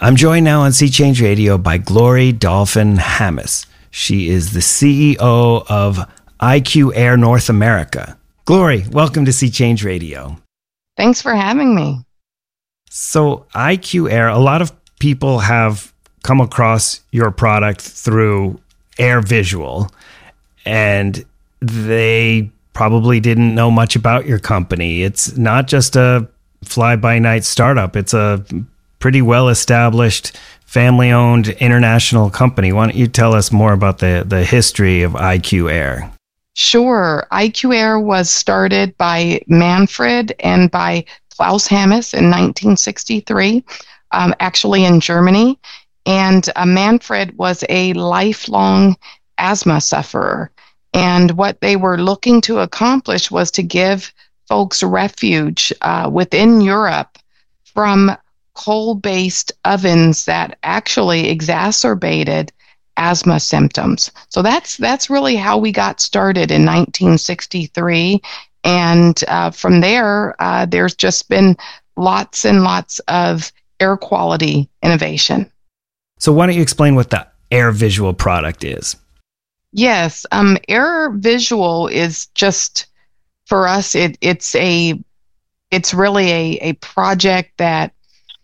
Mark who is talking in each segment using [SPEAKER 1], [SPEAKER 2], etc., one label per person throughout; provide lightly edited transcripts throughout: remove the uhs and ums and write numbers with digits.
[SPEAKER 1] I'm joined now on Sea Change Radio by Glory Dolphin-Hammes. She is the CEO of IQ Air North America. Glory, welcome to Sea Change Radio.
[SPEAKER 2] Thanks for having me.
[SPEAKER 1] So IQ Air, a lot of people have come across your product through AirVisual, and they probably didn't know much about your company. It's not just a fly-by-night startup. It's a pretty well-established, family-owned international company. Why don't you tell us more about the history of IQ Air?
[SPEAKER 2] Sure. IQ Air was started by Manfred and by Klaus Hammes in 1963, actually in Germany. And Manfred was a lifelong asthma sufferer. And what they were looking to accomplish was to give folks refuge within Europe from coal-based ovens that actually exacerbated asthma symptoms. So that's really how we got started in 1963. And from there, there's just been lots and lots of air quality innovation.
[SPEAKER 1] So why don't you explain what the AirVisual product is?
[SPEAKER 2] Yes, AirVisual is just, for us, it's really a project that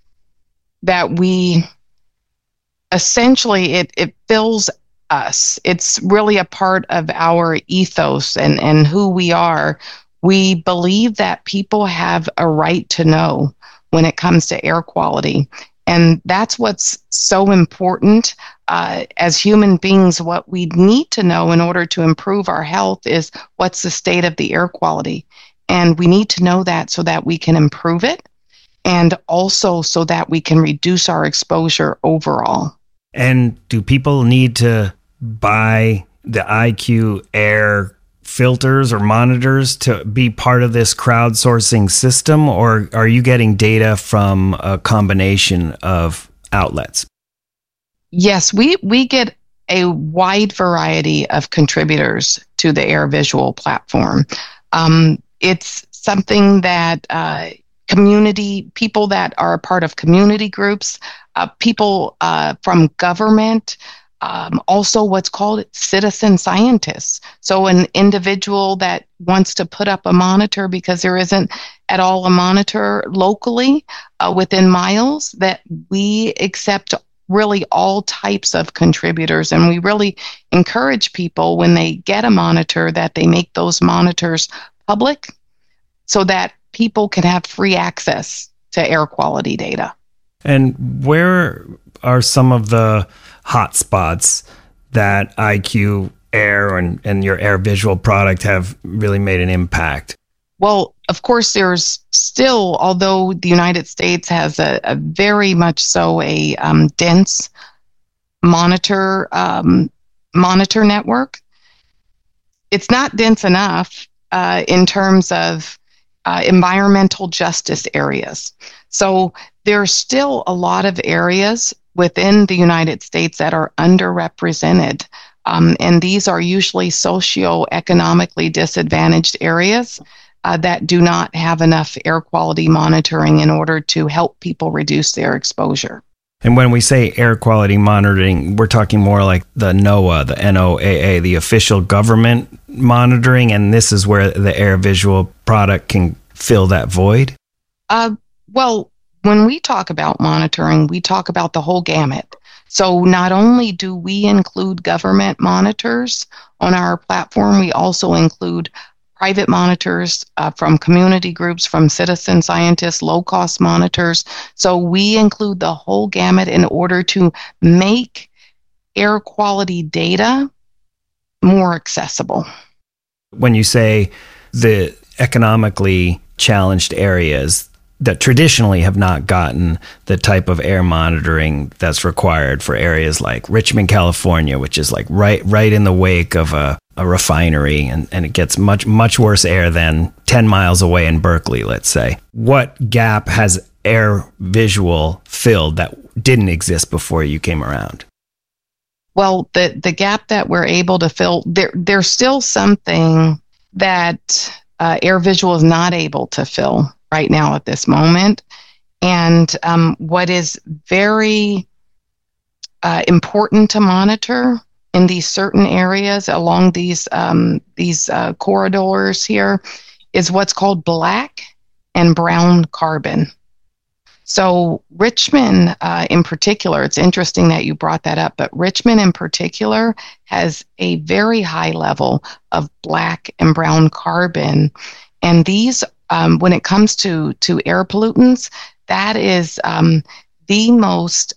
[SPEAKER 2] we essentially it fills us. It's really a part of our ethos and who we are. We believe that people have a right to know when it comes to air quality. And that's what's so important. As human beings, what we need to know in order to improve our health is what's the state of the air quality. And we need to know that so that we can improve it, and also so that we can reduce our exposure overall.
[SPEAKER 1] And do people need to buy the IQ Air filters or monitors to be part of this crowdsourcing system, or are you getting data from a combination of outlets?
[SPEAKER 2] Yes, we get a wide variety of contributors to the AirVisual platform. It's something that people that are a part of community groups, people from government, also what's called citizen scientists. So an individual that wants to put up a monitor because there isn't at all a monitor locally within miles, that we accept really all types of contributors. And we really encourage people when they get a monitor that they make those monitors public so that people can have free access to air quality data. And
[SPEAKER 1] where are some of the hot spots that IQ Air and your AirVisual product have really made an impact?
[SPEAKER 2] Well, of course, there's still, although the United States has a very much so a dense monitor network, it's not dense enough in terms of environmental justice areas. So there's still a lot of areas within the United States that are underrepresented. And these are usually socioeconomically disadvantaged areas that do not have enough air quality monitoring in order to help people reduce their exposure.
[SPEAKER 1] And when we say air quality monitoring, we're talking more like the NOAA, the NOAA, the official government monitoring, and this is where the AirVisual product can fill that void?
[SPEAKER 2] Well, when we talk about monitoring, we talk about the whole gamut. So not only do we include government monitors on our platform, we also include private monitors from community groups, from citizen scientists, low-cost monitors. So we include the whole gamut in order to make air quality data more accessible.
[SPEAKER 1] When you say the economically challenged areas that traditionally have not gotten the type of air monitoring that's required for areas like Richmond, California, which is like right in the wake of a refinery, and it gets much worse air than 10 miles away in Berkeley, let's say. What gap has AirVisual filled that didn't exist before you came around?
[SPEAKER 2] Well, the gap that we're able to fill, there's still something that AirVisual is not able to fill right now at this moment, And what is very important to monitor in these certain areas along these corridors here is what's called black and brown carbon. So Richmond in particular, it's interesting that you brought that up, but Richmond in particular has a very high level of black and brown carbon. And these, when it comes to air pollutants, that is the most,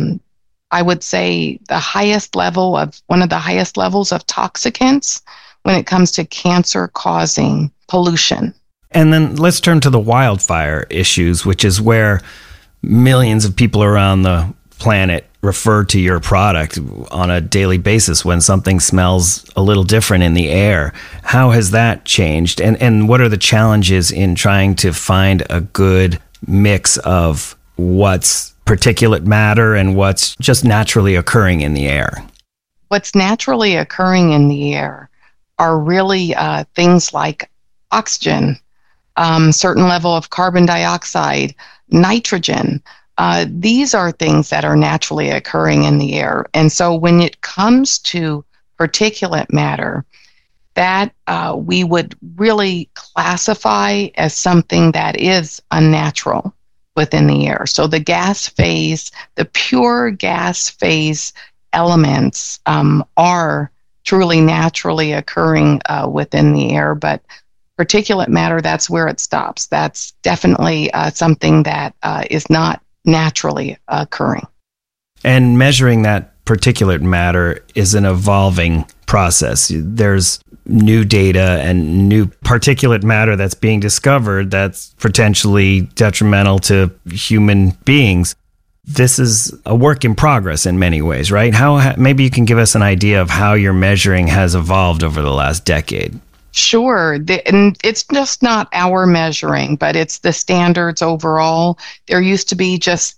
[SPEAKER 2] I would say, the highest level of one of the highest levels of toxicants when it comes to cancer-causing pollution.
[SPEAKER 1] And then let's turn to the wildfire issues, which is where millions of people around the planet refer to your product on a daily basis when something smells a little different in the air. How has that changed? And what are the challenges in trying to find a good mix of what's particulate matter and what's just naturally occurring in the air?
[SPEAKER 2] What's naturally occurring in the air are really things like oxygen, certain level of carbon dioxide, nitrogen. These are things that are naturally occurring in the air. And so when it comes to particulate matter, that we would really classify as something that is unnatural within the air. So the gas phase, the pure gas phase elements are truly naturally occurring within the air, but particulate matter, that's where it stops. That's definitely something that is not naturally occurring.
[SPEAKER 1] And measuring that particulate matter is an evolving process. There's new data and new particulate matter that's being discovered that's potentially detrimental to human beings. This is a work in progress in many ways, right? Maybe you can give us an idea of how your measuring has evolved over the last decade.
[SPEAKER 2] Sure. And it's just not our measuring, but it's the standards overall. There used to be just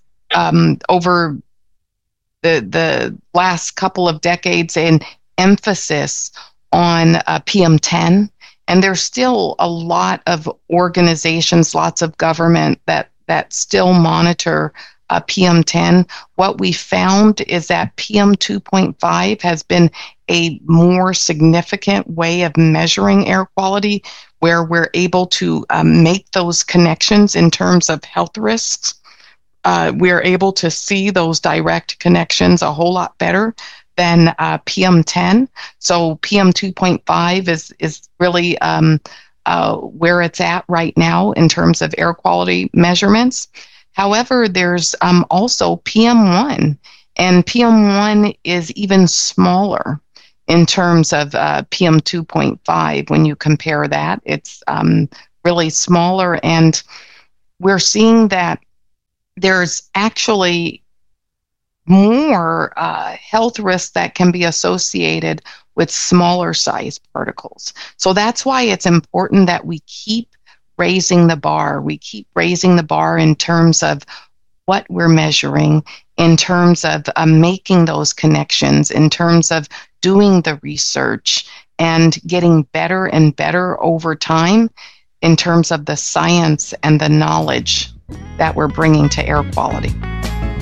[SPEAKER 2] over the last couple of decades an emphasis on PM10. And there's still a lot of organizations, lots of government that still monitor PM10. What we found is that PM 2.5 has been a more significant way of measuring air quality, where we're able to make those connections in terms of health risks. We're able to see those direct connections a whole lot better than PM10. So PM 2.5 is really where it's at right now in terms of air quality measurements. However, there's also PM1, and PM1 is even smaller in terms of PM 2.5. When you compare that, it's really smaller, and we're seeing that there's actually more health risks that can be associated with smaller size particles. So that's why it's important that we keep raising the bar. We keep raising the bar in terms of what we're measuring, in terms of making those connections, in terms of doing the research and getting better and better over time in terms of the science and the knowledge that we're bringing to air quality.